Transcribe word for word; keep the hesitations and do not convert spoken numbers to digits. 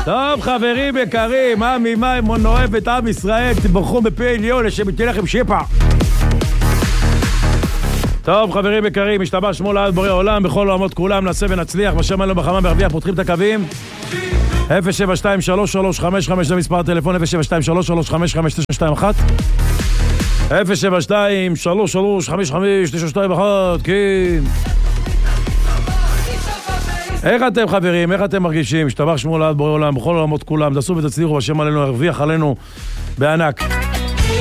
טוב, חברים יקרים, עמי מימון אוהב את עם ישראל, תברכו בפה עליון, שתהיה לכם שפע. טוב, חברים יקרים, השתבח שמו לעד בורא עולם, בכל העולמות כולם, נעשה ונצליח, בשם אלוהים בחמה ברביח, פותחים את הקווים. אפס שבע שתיים שלוש שלוש חמש חמש זה מספר הטלפון, אפס שבע שתיים שלוש שלוש חמש חמש תשע שתיים אחת. אפס שבע שתיים שלוש שלוש חמש חמש תשע שתיים אחת, כן. איך אתם חברים, איך אתם מרגישים? השתבח שמו לעד בורא עולם, בכל העולמות כולם, תעשו ותצליחו, בשם עלינו, הרוויח עלינו בענק.